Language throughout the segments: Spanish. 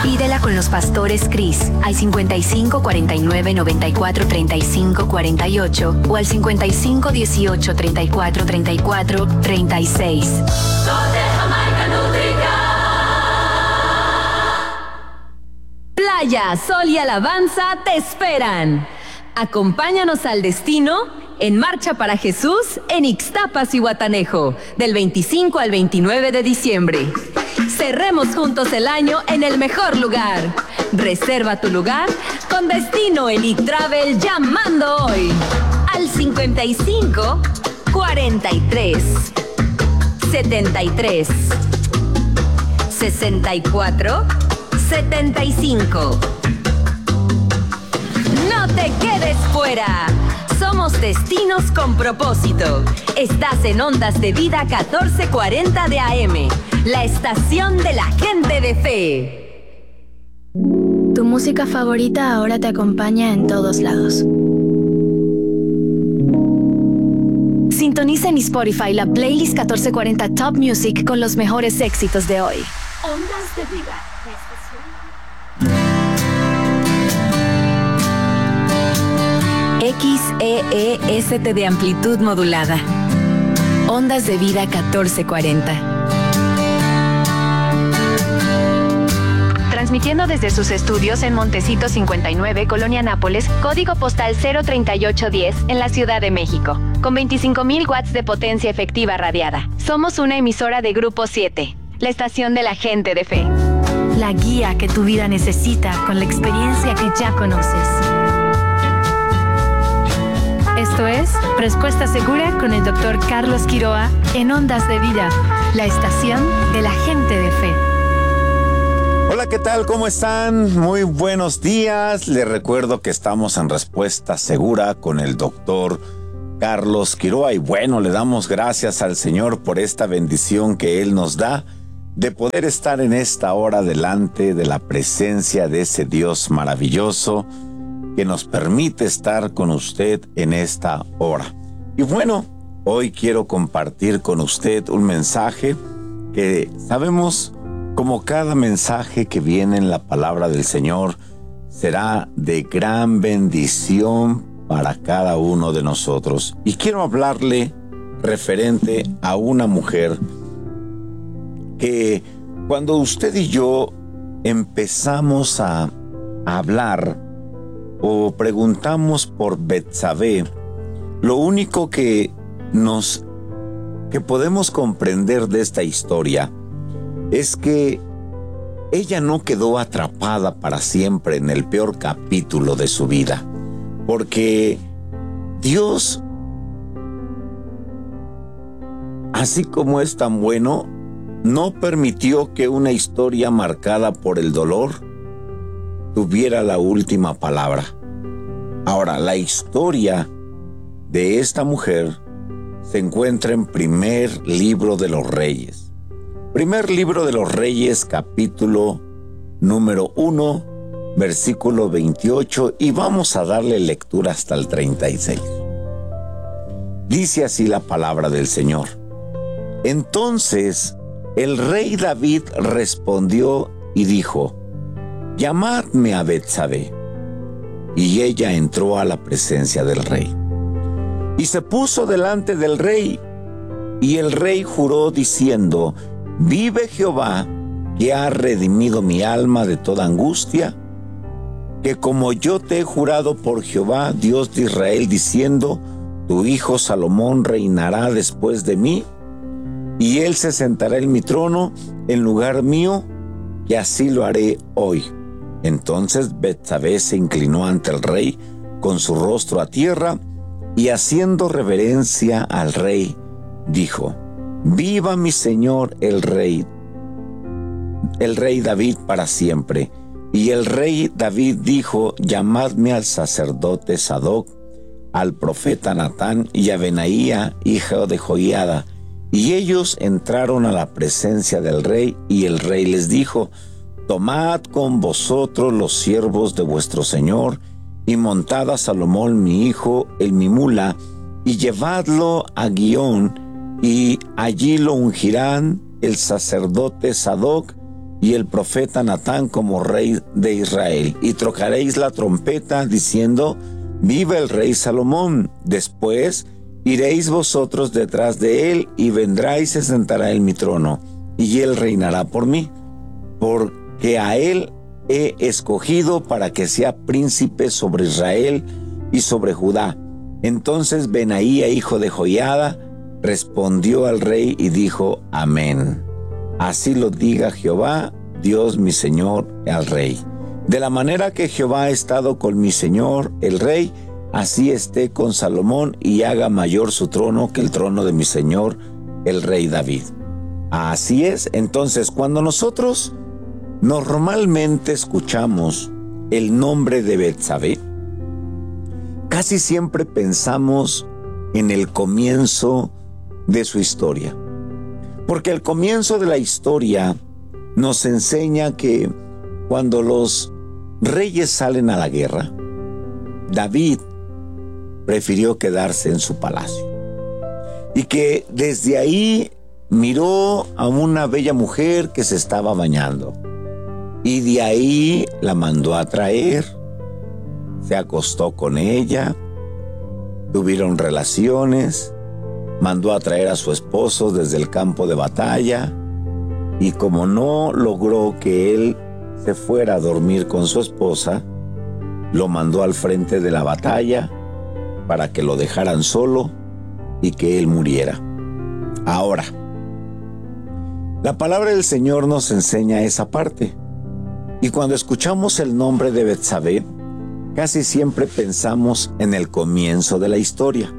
Pídela con los pastores Cris al 55 49 94 35 48 o al 55 18 34 34 36. Playa, sol y alabanza te esperan. Acompáñanos al destino en Marcha para Jesús en Ixtapas y Guatanejo, del 25 al 29 de diciembre. Cerremos juntos el año en el mejor lugar. Reserva tu lugar con destino Elite Travel llamando hoy al 55 43 73 64 75. No te quedes fuera. Somos destinos con propósito. Estás en Ondas de Vida 1440 de AM, la estación de la gente de fe. Tu música favorita ahora te acompaña en todos lados. Sintoniza en Spotify la playlist 1440 Top Music con los mejores éxitos de hoy. Ondas de Vida. XEEST de amplitud modulada. Ondas de Vida 1440. Transmitiendo desde sus estudios en Montecito 59, Colonia Nápoles, código postal 03810, en la Ciudad de México, con 25,000 watts de potencia efectiva radiada. Somos una emisora de Grupo 7, la estación de la gente de fe. La guía que tu vida necesita con la experiencia que ya conoces. Esto es Respuesta Segura con el Dr. Carlos Quiroa en Ondas de Vida, la estación de la gente de fe. Hola, ¿qué tal? ¿Cómo están? Muy buenos días. Les recuerdo que estamos en Respuesta Segura con el Dr. Carlos Quiroa. Y bueno, le damos gracias al Señor por esta bendición que Él nos da de poder estar en esta hora delante de la presencia de ese Dios maravilloso que nos permite estar con usted en esta hora. Y bueno, hoy quiero compartir con usted un mensaje que sabemos, como cada mensaje que viene en la palabra del Señor, será de gran bendición para cada uno de nosotros. Y quiero hablarle referente a una mujer que cuando usted y yo empezamos a hablar o preguntamos por Betsabé, lo único que podemos comprender de esta historia es que ella no quedó atrapada para siempre en el peor capítulo de su vida, porque Dios, así como es tan bueno, no permitió que una historia marcada por el dolor tuviera la última palabra. Ahora, la historia de esta mujer se encuentra en Primer Libro de los Reyes. Primer Libro de los Reyes, capítulo número 1, versículo 28, y vamos a darle lectura hasta el 36. Dice así la palabra del Señor. Entonces el rey David respondió y dijo: llamadme a Betsabé. Y ella entró a la presencia del rey. Y se puso delante del rey. Y el rey juró diciendo: vive Jehová, que ha redimido mi alma de toda angustia, que como yo te he jurado por Jehová, Dios de Israel, diciendo: tu hijo Salomón reinará después de mí, y él se sentará en mi trono en lugar mío, que así lo haré hoy. Entonces Betsabé se inclinó ante el rey con su rostro a tierra y haciendo reverencia al rey, dijo: viva mi señor el rey David para siempre. Y el rey David dijo: llamadme al sacerdote Sadoc, al profeta Natán y a Benaía, hijo de Joiada. Y ellos entraron a la presencia del rey, y el rey les dijo: tomad con vosotros los siervos de vuestro señor, y montad a Salomón mi hijo en mi mula, y llevadlo a Gihón, y allí lo ungirán el sacerdote Sadoc y el profeta Natán como rey de Israel. Y tocaréis la trompeta diciendo: viva el rey Salomón. Después iréis vosotros detrás de él, y vendrá y se sentará en mi trono, y él reinará por mí, porque a él he escogido para que sea príncipe sobre Israel y sobre Judá. Entonces Benaía, hijo de Joiada, respondió al rey y dijo: amén. Así lo diga Jehová, Dios mi señor, al rey. De la manera que Jehová ha estado con mi señor, el rey, así esté con Salomón, y haga mayor su trono que el trono de mi señor, el rey David. Así es. Entonces, cuando nosotros normalmente escuchamos el nombre de Betsabé, casi siempre pensamos en el comienzo de su historia. Porque el comienzo de la historia nos enseña que cuando los reyes salen a la guerra, David prefirió quedarse en su palacio. Y que desde ahí miró a una bella mujer que se estaba bañando. Y de ahí la mandó a traer, se acostó con ella, tuvieron relaciones, mandó a traer a su esposo desde el campo de batalla, y como no logró que él se fuera a dormir con su esposa, lo mandó al frente de la batalla para que lo dejaran solo y que él muriera. Ahora, la palabra del Señor nos enseña esa parte. Y cuando escuchamos el nombre de Betsabé, casi siempre pensamos en el comienzo de la historia.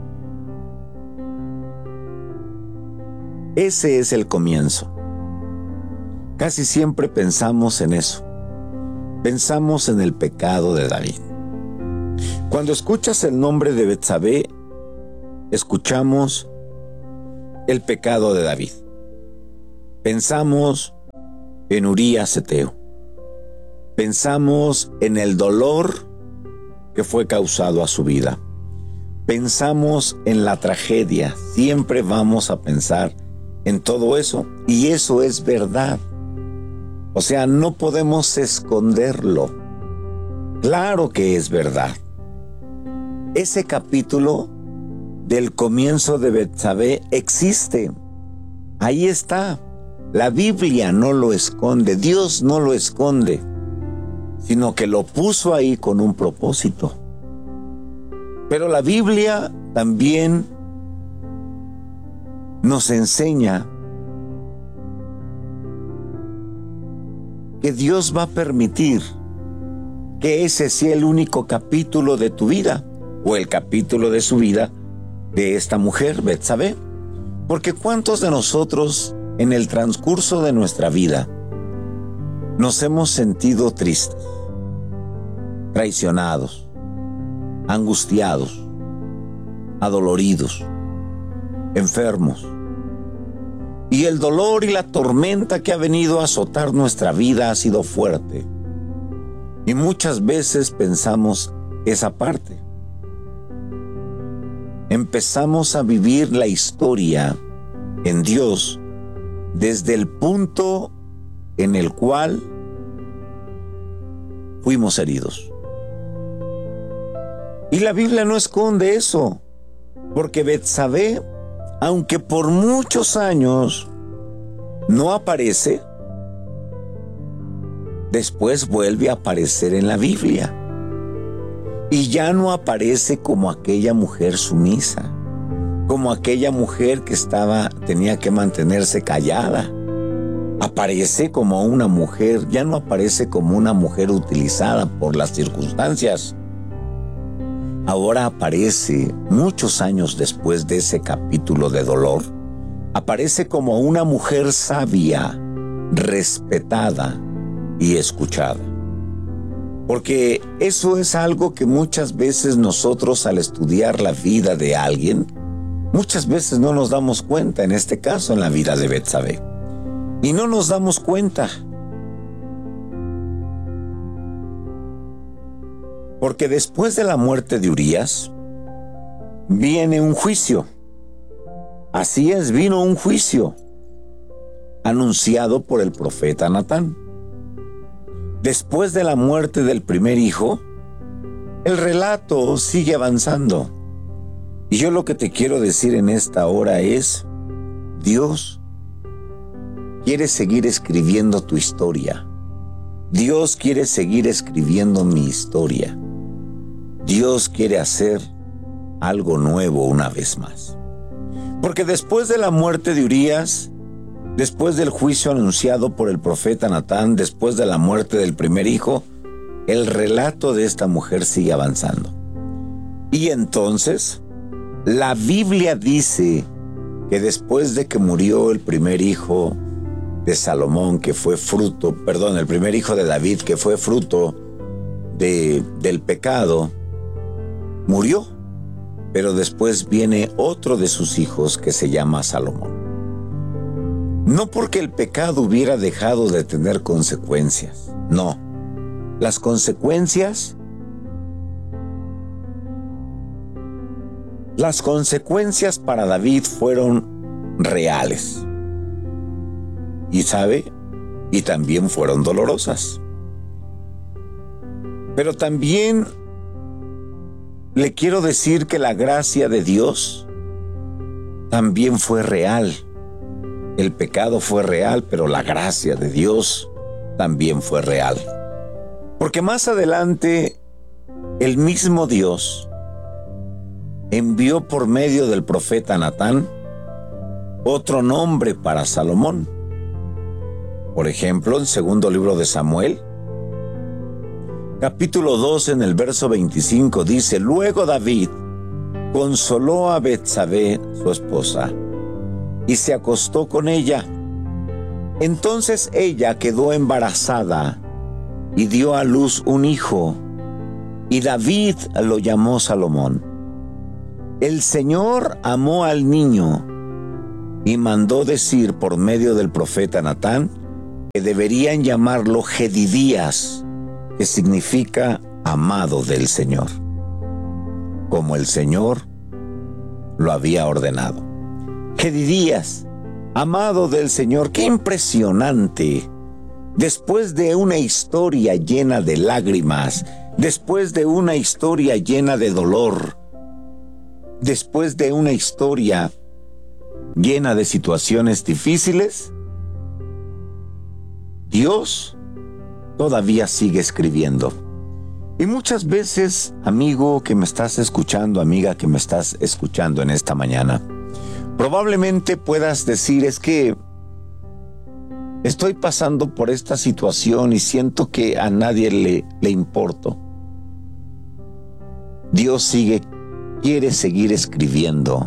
Ese es el comienzo. Casi siempre pensamos en eso. Pensamos en el pecado de David. Cuando escuchas el nombre de Betsabé, escuchamos el pecado de David. Pensamos en Urías Heteo. Pensamos en el dolor que fue causado a su vida. Pensamos en la tragedia. Siempre vamos a pensar en todo eso. Y eso es verdad. O sea, no podemos esconderlo. Claro que es verdad. Ese capítulo del comienzo de Betsabé existe. Ahí está. La Biblia no lo esconde. Dios no lo esconde, sino que lo puso ahí con un propósito. Pero la Biblia también nos enseña que Dios va a permitir que ese sea el único capítulo de tu vida, o el capítulo de su vida de esta mujer, Betsabé. Porque ¿cuántos de nosotros en el transcurso de nuestra vida nos hemos sentido tristes, traicionados, angustiados, adoloridos, enfermos? Y el dolor y la tormenta que ha venido a azotar nuestra vida ha sido fuerte. Y muchas veces pensamos esa parte. Empezamos a vivir la historia en Dios desde el punto en el cual fuimos heridos. Y la Biblia no esconde eso, porque Betsabé, aunque por muchos años no aparece, después vuelve a aparecer en la Biblia. Y ya no aparece como aquella mujer sumisa, como aquella mujer que tenía que mantenerse callada. Aparece como una mujer, ya no aparece como una mujer utilizada por las circunstancias. Ahora aparece, muchos años después de ese capítulo de dolor, aparece como una mujer sabia, respetada y escuchada. Porque eso es algo que muchas veces nosotros, al estudiar la vida de alguien, muchas veces no nos damos cuenta, en este caso en la vida de Betsabé. Y no nos damos cuenta. Porque después de la muerte de Urías, viene un juicio. Así es, vino un juicio. anunciado por el profeta Natán. Después de la muerte del primer hijo, el relato sigue avanzando. Y yo lo que te quiero decir en esta hora es, Dios quiere seguir escribiendo tu historia. Dios quiere seguir escribiendo mi historia. Dios quiere hacer algo nuevo una vez más. Porque después de la muerte de Urías, después del juicio anunciado por el profeta Natán, después de la muerte del primer hijo, el relato de esta mujer sigue avanzando. Y entonces, la Biblia dice que después de que murió el primer hijo de Salomón, que fue fruto, el primer hijo de David, que fue fruto del pecado, murió. Pero después viene otro de sus hijos que se llama Salomón. No porque el pecado hubiera dejado de tener consecuencias, no. Las consecuencias para David fueron reales. Y también fueron dolorosas. Pero también le quiero decir que la gracia de Dios también fue real. El pecado fue real, pero la gracia de Dios también fue real. Porque más adelante, el mismo Dios envió por medio del profeta Natán otro nombre para Salomón. Por ejemplo, en segundo libro de Samuel, capítulo 2, en el verso 25, dice: Luego David consoló a Betsabé, su esposa, y se acostó con ella. Entonces ella quedó embarazada y dio a luz un hijo, y David lo llamó Salomón. El Señor amó al niño y mandó decir por medio del profeta Natán que deberían llamarlo Jedidías, que significa amado del Señor, como el Señor lo había ordenado. Jedidías, amado del Señor. ¡Qué impresionante! Después de una historia llena de lágrimas, después de una historia llena de dolor, después de una historia llena de situaciones difíciles, Dios todavía sigue escribiendo. Y muchas veces, amigo que me estás escuchando, amiga que me estás escuchando en esta mañana, probablemente puedas decir: es que estoy pasando por esta situación y siento que a nadie le importo. Dios quiere seguir escribiendo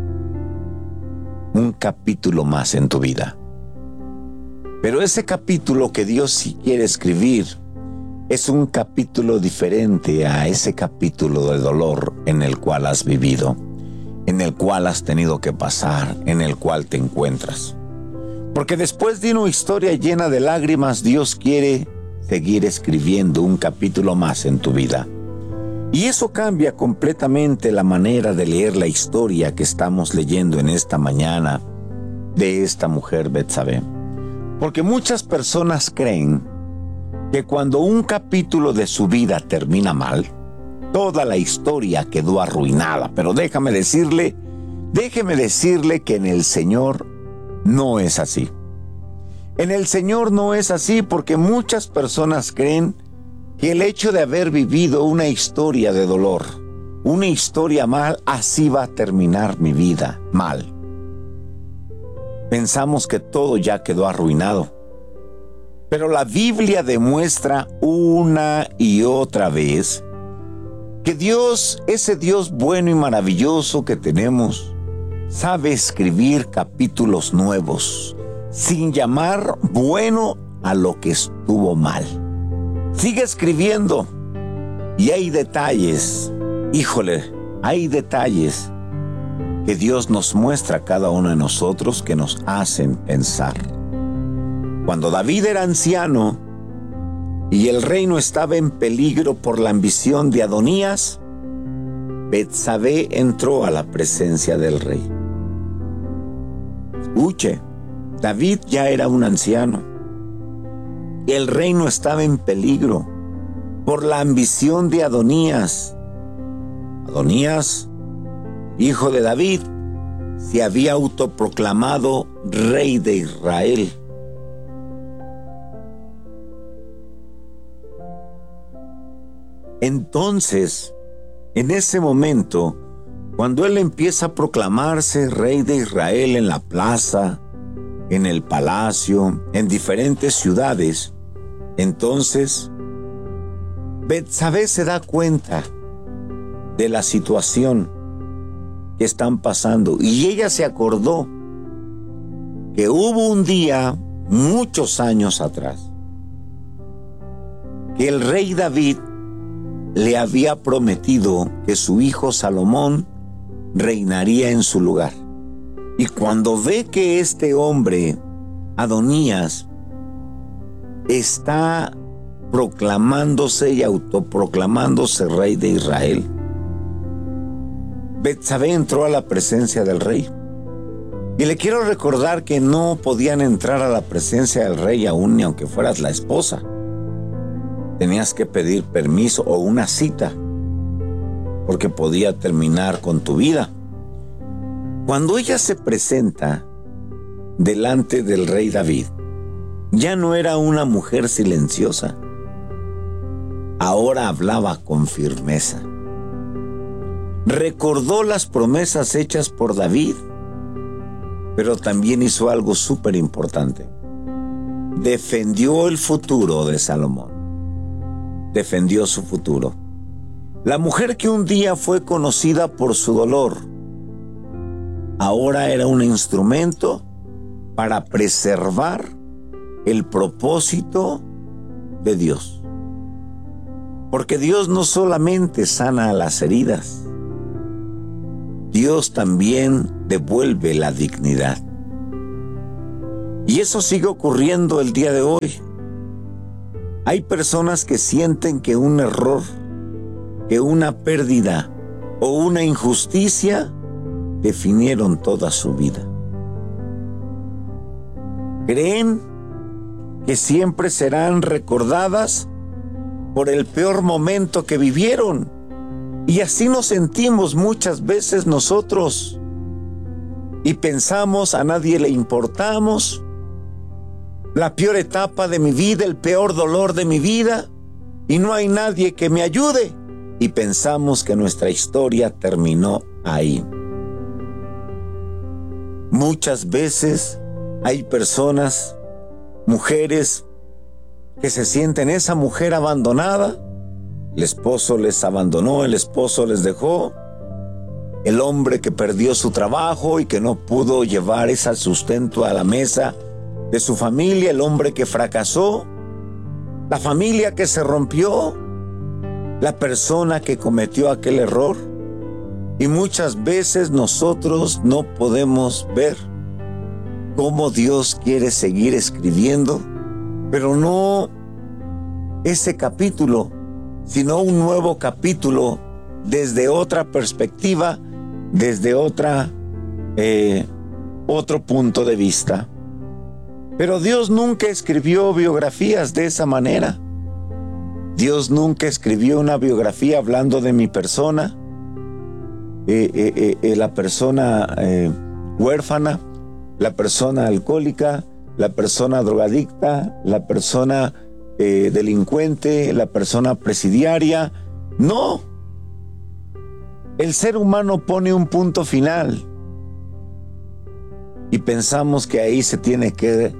un capítulo más en tu vida. Pero ese capítulo que Dios sí quiere escribir es un capítulo diferente a ese capítulo de dolor en el cual has vivido, en el cual has tenido que pasar, en el cual te encuentras. Porque después de una historia llena de lágrimas, Dios quiere seguir escribiendo un capítulo más en tu vida. Y eso cambia completamente la manera de leer la historia que estamos leyendo en esta mañana de esta mujer Betsabé. Porque muchas personas creen que cuando un capítulo de su vida termina mal, toda la historia quedó arruinada. Pero déjeme decirle que en el Señor no es así. En el Señor no es así, porque muchas personas creen que el hecho de haber vivido una historia de dolor, una historia mal, así va a terminar mi vida mal. Pensamos que todo ya quedó arruinado. Pero la Biblia demuestra una y otra vez que Dios, ese Dios bueno y maravilloso que tenemos, sabe escribir capítulos nuevos, sin llamar bueno a lo que estuvo mal. Sigue escribiendo. Y hay detalles, hay detalles que Dios nos muestra a cada uno de nosotros que nos hacen pensar. Cuando David era anciano y el reino estaba en peligro por la ambición de Adonías, Betsabé entró a la presencia del rey. Escuche, David ya era un anciano. El reino estaba en peligro por la ambición de Adonías. Adonías, hijo de David, se había autoproclamado rey de Israel. Entonces, en ese momento, cuando él empieza a proclamarse rey de Israel en la plaza, en el palacio, en diferentes ciudades, entonces Betsabé se da cuenta de la situación que están pasando y ella se acordó que hubo un día, muchos años atrás, que el rey David le había prometido que su hijo Salomón reinaría en su lugar. Y cuando ve que este hombre, Adonías, está proclamándose y autoproclamándose rey de Israel, Betsabé entró a la presencia del rey. Y le quiero recordar que no podían entrar a la presencia del rey aún ni aunque fueras la esposa. Tenías que pedir permiso o una cita, porque podía terminar con tu vida. Cuando ella se presenta delante del rey David, ya no era una mujer silenciosa. Ahora hablaba con firmeza. Recordó las promesas hechas por David, pero también hizo algo súper importante. Defendió el futuro de Salomón. Defendió su futuro. La mujer que un día fue conocida por su dolor, ahora era un instrumento para preservar el propósito de Dios. Porque Dios no solamente sana las heridas, Dios también devuelve la dignidad. Y eso sigue ocurriendo el día de hoy. Hay personas que sienten que un error, que una pérdida o una injusticia definieron toda su vida. Creen que siempre serán recordadas por el peor momento que vivieron. Y así nos sentimos muchas veces nosotros. Y pensamos, a nadie le importamos. La peor etapa de mi vida, el peor dolor de mi vida, y no hay nadie que me ayude. Y pensamos que nuestra historia terminó ahí. Muchas veces hay personas, mujeres, que se sienten esa mujer abandonada. El esposo les abandonó, el esposo les dejó. El hombre que perdió su trabajo y que no pudo llevar ese sustento a la mesa de su familia, el hombre que fracasó, la familia que se rompió, la persona que cometió aquel error. Y muchas veces nosotros no podemos ver cómo Dios quiere seguir escribiendo, pero no ese capítulo, sino un nuevo capítulo desde otra perspectiva, desde otro punto de vista. Pero Dios nunca escribió biografías de esa manera. Dios nunca escribió una biografía hablando de mi persona, la persona huérfana, la persona alcohólica, la persona drogadicta, la persona delincuente, la persona presidiaria. No. El ser humano pone un punto final y pensamos que ahí se tiene que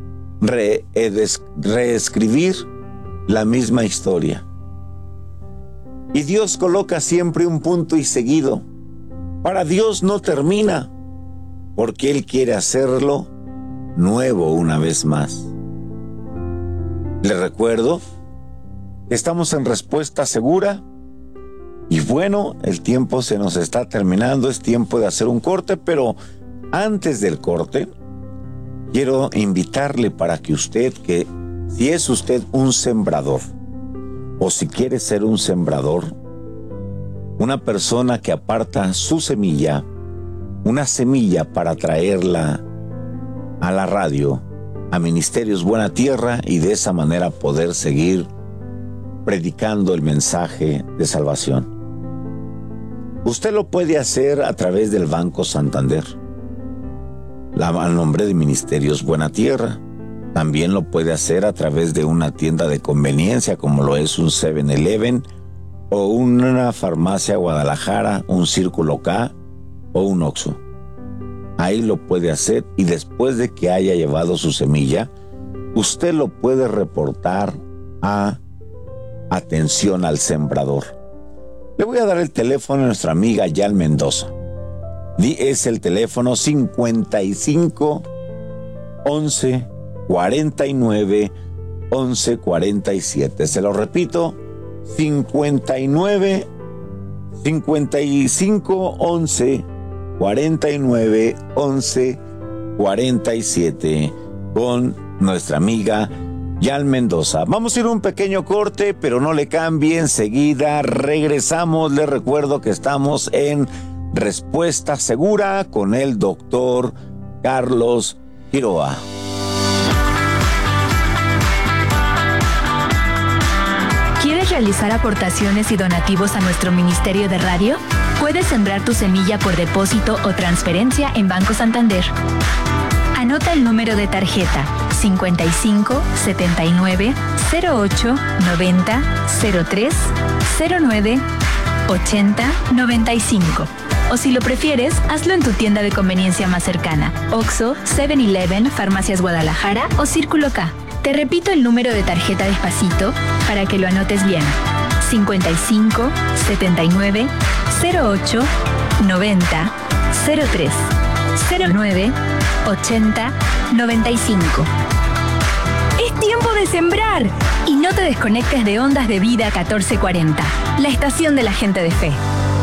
reescribir la misma historia. Y Dios coloca siempre un punto y seguido. Para Dios no termina, porque Él quiere hacerlo nuevo una vez más. Les recuerdo que estamos en Respuesta Segura. Y bueno, el tiempo se nos está terminando, es tiempo de hacer un corte, pero antes del corte, quiero invitarle para que usted, que si es usted un sembrador, o si quiere ser un sembrador, una persona que aparta su semilla, una semilla para traerla a la radio, a Ministerios Buena Tierra, y de esa manera poder seguir predicando el mensaje de salvación. Usted lo puede hacer a través del Banco Santander, al nombre de Ministerios Buena Tierra. También lo puede hacer a través de una tienda de conveniencia, como lo es un 7-Eleven o una farmacia Guadalajara, un Círculo K o un Oxxo. Ahí lo puede hacer, y después de que haya llevado su semilla, usted lo puede reportar a Atención al Sembrador. Le voy a dar el teléfono a nuestra amiga Yal Mendoza. Es el teléfono 55 11 49 11 47. Se lo repito, 55 11 49 11 47 con nuestra amiga Yal Mendoza. Vamos a ir a un pequeño corte, pero no le cambie, enseguida regresamos. Les recuerdo que estamos en Respuesta Segura con el doctor Carlos Quiroa. ¿Quieres realizar aportaciones y donativos a nuestro Ministerio de Radio? Puedes sembrar tu semilla por depósito o transferencia en Banco Santander. Anota el número de tarjeta 55 79 08 90 03 09 80 95. O si lo prefieres, hazlo en tu tienda de conveniencia más cercana: Oxxo, 7-Eleven, Farmacias Guadalajara o Círculo K. Te repito el número de tarjeta despacito para que lo anotes bien: 55 79 08 90 03 09 80 95. ¡Es tiempo de sembrar! Y no te desconectes de Ondas de Vida 1440, la estación de la gente de fe.